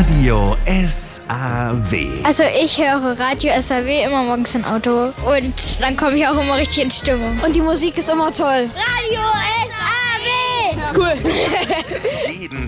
Radio SAW. Also ich höre Radio SAW immer morgens im Auto und dann komme ich auch immer richtig in Stimmung. Und die Musik ist immer toll. Radio